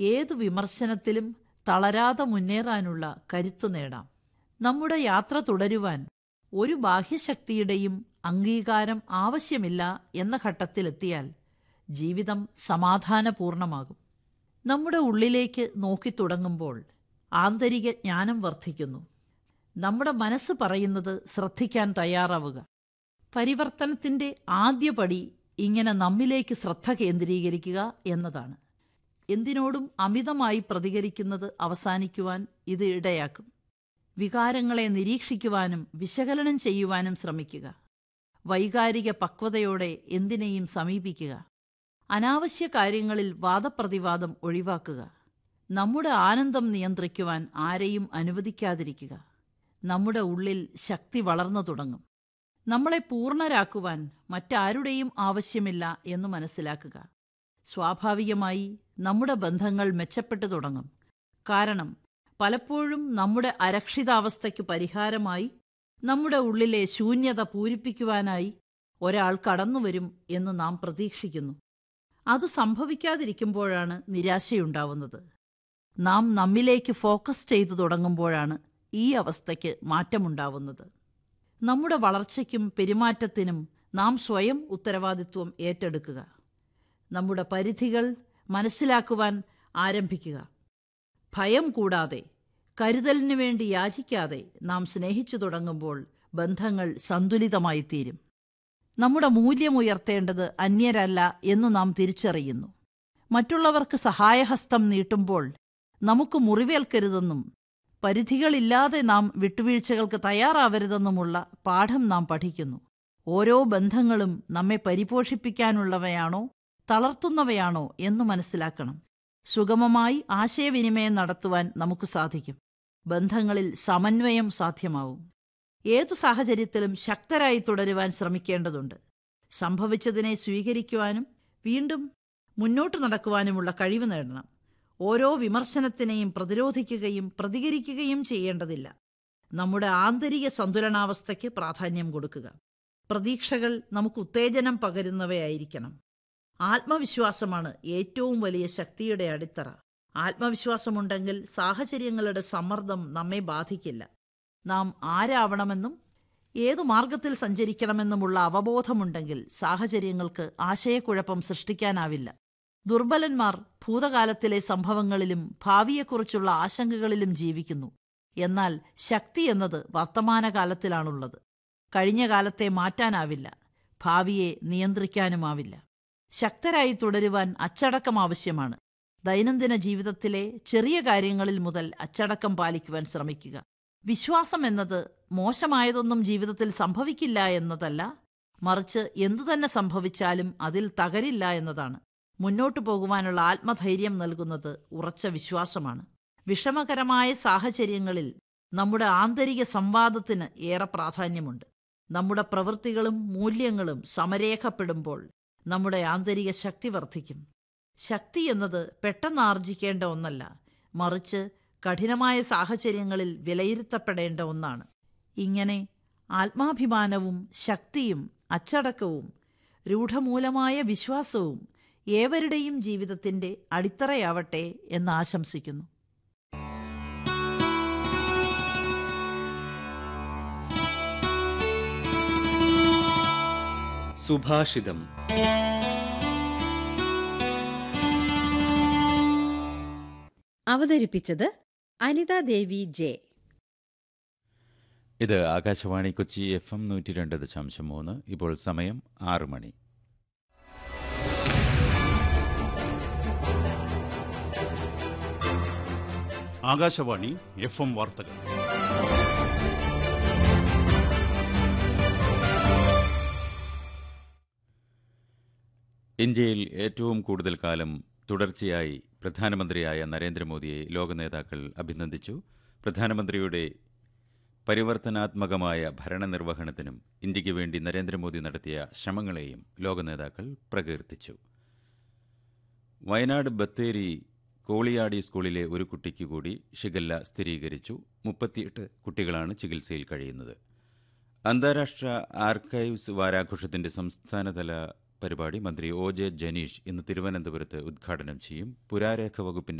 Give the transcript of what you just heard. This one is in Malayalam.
ഏതു വിമർശനത്തിലും തളരാതെ മുന്നേറാനുള്ള കരുത്തു നേടാം. നമ്മുടെ യാത്ര തുടരുവാൻ ഒരു ബാഹ്യശക്തിയുടെയും അംഗീകാരം ആവശ്യമില്ല എന്ന ഘട്ടത്തിലെത്തിയാൽ ജീവിതം സമാധാനപൂർണമാകും. നമ്മുടെ ഉള്ളിലേക്ക് നോക്കിത്തുടങ്ങുമ്പോൾ ആന്തരിക ജ്ഞാനം വർദ്ധിക്കുന്നു. നമ്മുടെ മനസ്സ് പറയുന്നത് ശ്രദ്ധിക്കാൻ തയ്യാറാവുക. പരിവർത്തനത്തിൻ്റെ ആദ്യപടി ഇങ്ങനെ നമ്മിലേക്ക് ശ്രദ്ധ കേന്ദ്രീകരിക്കുക എന്നതാണ്. എന്തിനോടും അമിതമായി പ്രതികരിക്കുന്നത് അവസാനിക്കുവാൻ ഇത് ഇടയാക്കും. വികാരങ്ങളെ നിരീക്ഷിക്കുവാനും വിശകലനം ചെയ്യുവാനും ശ്രമിക്കുക. വൈകാരിക പക്വതയോടെ എന്തിനേയും സമീപിക്കുക. അനാവശ്യ കാര്യങ്ങളിൽ വാദപ്രതിവാദം ഒഴിവാക്കുക. നമ്മുടെ ആനന്ദം നിയന്ത്രിക്കുവാൻ ആരെയും അനുവദിക്കാതിരിക്കുക. നമ്മുടെ ഉള്ളിൽ ശക്തി വളർന്നു തുടങ്ങും. നമ്മളെ പൂർണ്ണരാക്കുവാൻ മറ്റാരുടെയും ആവശ്യമില്ല എന്ന് മനസ്സിലാക്കുക. സ്വാഭാവികമായി നമ്മുടെ ബന്ധങ്ങൾ മെച്ചപ്പെട്ടു തുടങ്ങും. കാരണം പലപ്പോഴും നമ്മുടെ അരക്ഷിതാവസ്ഥയ്ക്ക് പരിഹാരമായി, നമ്മുടെ ഉള്ളിലെ ശൂന്യത പൂരിപ്പിക്കുവാനായി ഒരാൾ കടന്നുവരും എന്ന് നാം പ്രതീക്ഷിക്കുന്നു. അത് സംഭവിക്കാതിരിക്കുമ്പോഴാണ് നിരാശയുണ്ടാവുന്നത്. നാം നമ്മിലേക്ക് ഫോക്കസ് ചെയ്തു തുടങ്ങുമ്പോഴാണ് ഈ അവസ്ഥയ്ക്ക് മാറ്റമുണ്ടാവുന്നത്. നമ്മുടെ വളർച്ചയ്ക്കും പെരുമാറ്റത്തിനും നാം സ്വയം ഉത്തരവാദിത്വം ഏറ്റെടുക്കുക. നമ്മുടെ പരിധികൾ മനസ്സിലാക്കുവാൻ ആരംഭിക്കുക. ഭയം കൂടാതെ, കരുതലിനു വേണ്ടി യാചിക്കാതെ നാം സ്നേഹിച്ചു തുടങ്ങുമ്പോൾ ബന്ധങ്ങൾ സന്തുലിതമായി തീരും. നമ്മുടെ മൂല്യം ഉയർത്തേണ്ടത് അന്യരല്ല എന്നു നാം തിരിച്ചറിയുന്നു. മറ്റുള്ളവർക്ക് സഹായഹസ്തം നീട്ടുമ്പോൾ നമുക്ക് മുറിവേൽക്കരുതെന്നും പരിധികളില്ലാതെ നാം വിട്ടുവീഴ്ചകൾക്ക് തയ്യാറാവരുതെന്നുമുള്ള പാഠം നാം പഠിക്കുന്നു. ഓരോ ബന്ധങ്ങളും നമ്മെ പരിപോഷിപ്പിക്കാനുള്ളവയാണോ തളർത്തുന്നവയാണോ എന്ന് മനസ്സിലാക്കണം. സുഗമമായി ആശയവിനിമയം നടത്തുവാൻ നമുക്ക് സാധിക്കും. ബന്ധങ്ങളിൽ സമന്വയം സാധ്യമാവും. ഏതു സാഹചര്യത്തിലും ശക്തരായി തുടരുവാൻ ശ്രമിക്കേണ്ടതുണ്ട്. സംഭവിച്ചതിനെ സ്വീകരിക്കുവാനും വീണ്ടും മുന്നോട്ടു നടക്കുവാനുമുള്ള കഴിവ് നേടണം. ഓരോ വിമർശനത്തിനെയും പ്രതിരോധിക്കുകയും പ്രതികരിക്കുകയും ചെയ്യേണ്ടതില്ല. നമ്മുടെ ആന്തരിക സന്തുലനാവസ്ഥയ്ക്ക് പ്രാധാന്യം കൊടുക്കുക. പ്രതീക്ഷകൾ നമുക്ക് ഉത്തേജനം പകരുന്നവയായിരിക്കണം. ആത്മവിശ്വാസമാണ് ഏറ്റവും വലിയ ശക്തിയുടെ അടിത്തറ. ആത്മവിശ്വാസമുണ്ടെങ്കിൽ സാഹചര്യങ്ങളുടെ സമ്മർദ്ദം നമ്മെ ബാധിക്കില്ല. നാം ആരാവണമെന്നും ഏതു മാർഗത്തിൽ സഞ്ചരിക്കണമെന്നുമുള്ള അവബോധമുണ്ടെങ്കിൽ സാഹചര്യങ്ങൾക്ക് ആശയക്കുഴപ്പം സൃഷ്ടിക്കാനാവില്ല. ദുർബലന്മാർ ഭൂതകാലത്തിലെ സംഭവങ്ങളിലും ഭാവിയെക്കുറിച്ചുള്ള ആശങ്കകളിലും ജീവിക്കുന്നു. എന്നാൽ ശക്തി എന്നത് വർത്തമാനകാലത്തിലാണുള്ളത്. കഴിഞ്ഞ കാലത്തെ മാറ്റാനാവില്ല, ഭാവിയെ നിയന്ത്രിക്കാനുമാവില്ല. ശക്തരായി തുടരുവാൻ അച്ചടക്കം ആവശ്യമാണ്. ദൈനംദിന ജീവിതത്തിലെ ചെറിയ കാര്യങ്ങളിൽ മുതൽ അച്ചടക്കം പാലിക്കുവാൻ ശ്രമിക്കുക. വിശ്വാസം എന്നത് മോശമായതൊന്നും ജീവിതത്തിൽ സംഭവിക്കില്ല എന്നതല്ല, മറിച്ച് എന്തുതന്നെ സംഭവിച്ചാലും അതിൽ തകരില്ല എന്നതാണ്. മുന്നോട്ടു പോകുവാനുള്ള ആത്മധൈര്യം നൽകുന്നത് ഉറച്ച വിശ്വാസമാണ്. വിഷമകരമായ സാഹചര്യങ്ങളിൽ നമ്മുടെ ആന്തരിക സംവാദത്തിന് ഏറെ പ്രാധാന്യമുണ്ട്. നമ്മുടെ പ്രവൃത്തികളും മൂല്യങ്ങളും സമരേഖപ്പെടുമ്പോൾ നമ്മുടെ ആന്തരിക ശക്തി വർദ്ധിക്കും. ശക്തി എന്നത് പെട്ടെന്ന് ആർജിക്കേണ്ട ഒന്നല്ല, മറിച്ച് കഠിനമായ സാഹചര്യങ്ങളിൽ വിലയിരുത്തപ്പെടേണ്ട ഒന്നാണ്. ഇങ്ങനെ ആത്മാഭിമാനവും ശക്തിയും അച്ചടക്കവും രൂഢമൂലമായ വിശ്വാസവും ഏവരുടെയും ജീവിതത്തിൻ്റെ അടിത്തറയാവട്ടെ എന്ന് ആശംസിക്കുന്നു. സുഭാഷിതം. അവതരിപ്പിച്ചത് അനിത ദേവി ജെ. ഇത് ആകാശവാണി കൊച്ചി FM 102.3. ഇപ്പോൾ സമയം 6 മണി. ആകാശവാണി FM വാർത്തകൾ. ഇന്ത്യയിൽ ഏറ്റവും കൂടുതൽ കാലം തുടർച്ചയായി പ്രധാനമന്ത്രിയായ നരേന്ദ്രമോദിയെ ലോകനേതാക്കൾ അഭിനന്ദിച്ചു. പ്രധാനമന്ത്രിയുടെ പരിവർത്തനാത്മകമായ ഭരണനിർവഹണത്തിനും ഇന്ത്യയ്ക്ക് വേണ്ടി നരേന്ദ്രമോദി നടത്തിയ ശ്രമങ്ങളെയും ലോകനേതാക്കൾ പ്രകീർത്തിച്ചു. വയനാട് ബത്തേരി കോളിയാടി സ്കൂളിലെ ഒരു കുട്ടിക്ക് കൂടി ഷിഗല്ല സ്ഥിരീകരിച്ചു. 38 കുട്ടികളാണ് ചികിത്സയിൽ കഴിയുന്നത്. അന്താരാഷ്ട്ര ആർക്കൈവ്സ് വാരാഘോഷത്തിന്റെ സംസ്ഥാനതല പരിപാടി മന്ത്രി OJ ജനീഷ് ഇന്ന് തിരുവനന്തപുരത്ത് ഉദ്ഘാടനം ചെയ്യും. പുരാരേഖ വകുപ്പിന്റെ